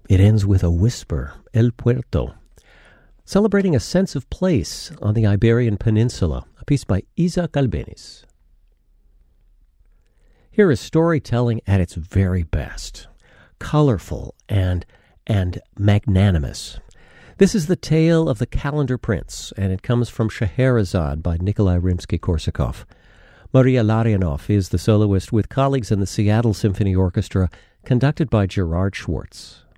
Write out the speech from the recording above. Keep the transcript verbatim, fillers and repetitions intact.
It ends with a whisper, El Puerto, celebrating a sense of place on the Iberian Peninsula, a piece by Isaac Albeniz. Here is storytelling at its very best, colorful and and magnanimous. This is the tale of the Calendar Prince, and it comes from Scheherazade by Nikolai Rimsky-Korsakov. Maria Larionov is the soloist with colleagues in the Seattle Symphony Orchestra, conducted by Gerard Schwartz.